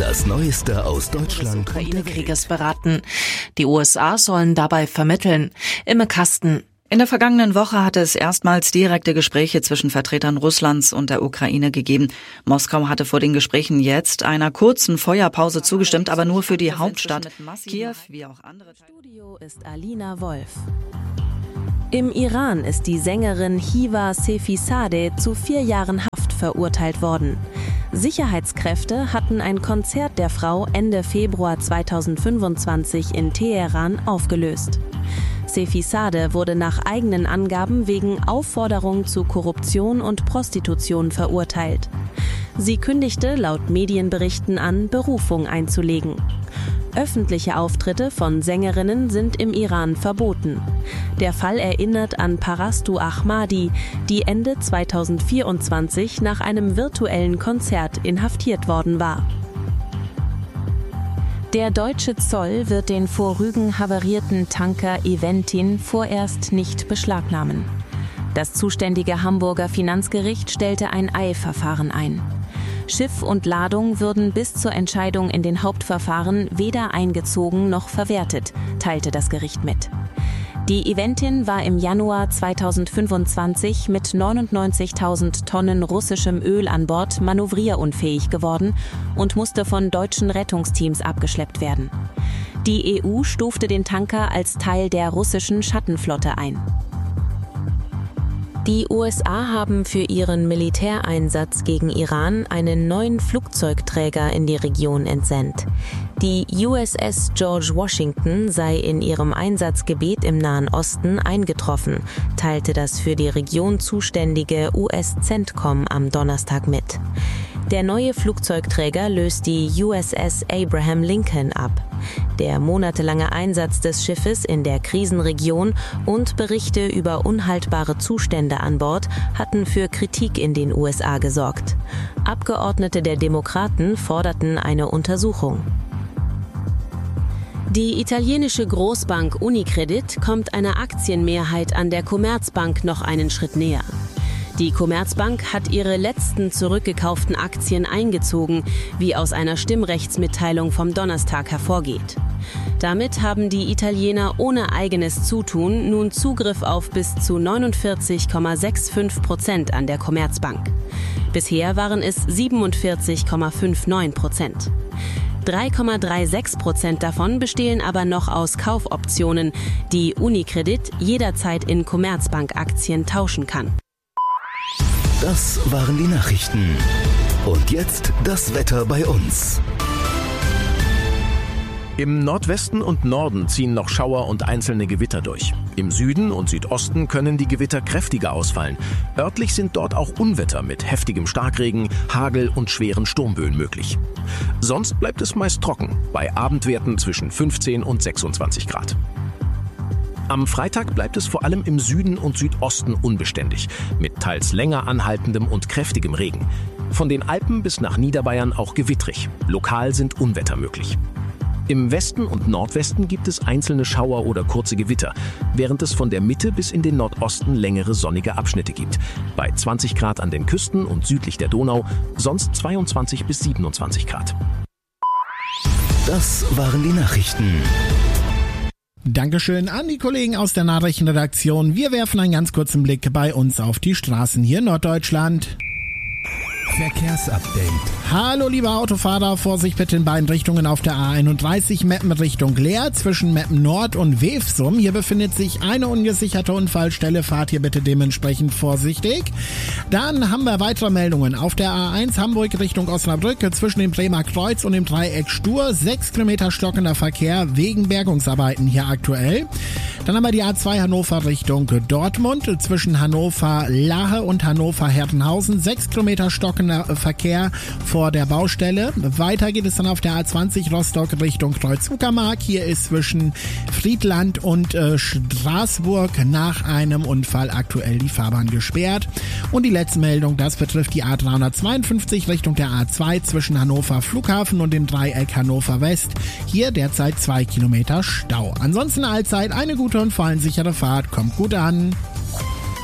Das Neueste aus Deutschland des Ukraine-Krieges beraten. Die USA sollen dabei vermitteln. Imme Kasten. In der vergangenen Woche hatte es erstmals direkte Gespräche zwischen Vertretern Russlands und der Ukraine gegeben. Moskau hatte vor den Gesprächen jetzt einer kurzen Feuerpause zugestimmt, aber nur für die Hauptstadt. Kiew wie auch andere. Studio ist Alina Wolf. Im Iran ist die Sängerin Hiva Sefizadeh zu 4 Jahren Haft verurteilt worden. Sicherheitskräfte hatten ein Konzert der Frau Ende Februar 2025 in Teheran aufgelöst. Sefizadeh wurde nach eigenen Angaben wegen Aufforderung zu Korruption und Prostitution verurteilt. Sie kündigte laut Medienberichten an, Berufung einzulegen. Öffentliche Auftritte von Sängerinnen sind im Iran verboten. Der Fall erinnert an Parastu Ahmadi, die Ende 2024 nach einem virtuellen Konzert inhaftiert worden war. Der deutsche Zoll wird den vor Rügen havarierten Tanker Eventin vorerst nicht beschlagnahmen. Das zuständige Hamburger Finanzgericht stellte ein Eilverfahren ein. Schiff und Ladung würden bis zur Entscheidung in den Hauptverfahren weder eingezogen noch verwertet, teilte das Gericht mit. Die Eventin war im Januar 2025 mit 99.000 Tonnen russischem Öl an Bord manövrierunfähig geworden und musste von deutschen Rettungsteams abgeschleppt werden. Die EU stufte den Tanker als Teil der russischen Schattenflotte ein. Die USA haben für ihren Militäreinsatz gegen Iran einen neuen Flugzeugträger in die Region entsendet. Die USS George Washington sei in ihrem Einsatzgebiet im Nahen Osten eingetroffen, teilte das für die Region zuständige US-CENTCOM am Donnerstag mit. Der neue Flugzeugträger löst die USS Abraham Lincoln ab. Der monatelange Einsatz des Schiffes in der Krisenregion und Berichte über unhaltbare Zustände an Bord hatten für Kritik in den USA gesorgt. Abgeordnete der Demokraten forderten eine Untersuchung. Die italienische Großbank Unicredit kommt einer Aktienmehrheit an der Commerzbank noch einen Schritt näher. Die Commerzbank hat ihre letzten zurückgekauften Aktien eingezogen, wie aus einer Stimmrechtsmitteilung vom Donnerstag hervorgeht. Damit haben die Italiener ohne eigenes Zutun nun Zugriff auf bis zu 49,65% an der Commerzbank. Bisher waren es 47,59%. 3,36% davon bestehen aber noch aus Kaufoptionen, die Unicredit jederzeit in Commerzbank-Aktien tauschen kann. Das waren die Nachrichten. Und jetzt das Wetter bei uns. Im Nordwesten und Norden ziehen noch Schauer und einzelne Gewitter durch. Im Süden und Südosten können die Gewitter kräftiger ausfallen. Örtlich sind dort auch Unwetter mit heftigem Starkregen, Hagel und schweren Sturmböen möglich. Sonst bleibt es meist trocken, bei Abendwerten zwischen 15 und 26 Grad. Am Freitag bleibt es vor allem im Süden und Südosten unbeständig, mit teils länger anhaltendem und kräftigem Regen. Von den Alpen bis nach Niederbayern auch gewittrig. Lokal sind Unwetter möglich. Im Westen und Nordwesten gibt es einzelne Schauer oder kurze Gewitter, während es von der Mitte bis in den Nordosten längere sonnige Abschnitte gibt. Bei 20 Grad an den Küsten und südlich der Donau, sonst 22 bis 27 Grad. Das waren die Nachrichten. Dankeschön an die Kollegen aus der Nachrichtenredaktion. Wir werfen einen ganz kurzen Blick bei uns auf die Straßen hier in Norddeutschland. Verkehrsupdate. Hallo liebe Autofahrer, Vorsicht bitte in beiden Richtungen auf der A31 Meppen Richtung Leer zwischen Meppen Nord und Wevsum. Hier befindet sich eine ungesicherte Unfallstelle, fahrt hier bitte dementsprechend vorsichtig. Dann haben wir weitere Meldungen auf der A1 Hamburg Richtung Osnabrück zwischen dem Bremer Kreuz und dem Dreieck Stur. 6 Kilometer stockender Verkehr wegen Bergungsarbeiten hier aktuell. Dann haben wir die A2 Hannover Richtung Dortmund zwischen Hannover Lahe und Hannover Herrenhausen. 6 Kilometer stockender Verkehr vor der Baustelle. Weiter geht es dann auf der A20 Rostock Richtung Kreuz-Uckermark. Hier ist zwischen Friedland und Straßburg nach einem Unfall aktuell die Fahrbahn gesperrt. Und die letzte Meldung, das betrifft die A352 Richtung der A2 zwischen Hannover Flughafen und dem Dreieck Hannover West. Hier derzeit 2 Kilometer Stau. Ansonsten allzeit eine gute und vor allem sichere Fahrt. Kommt gut an.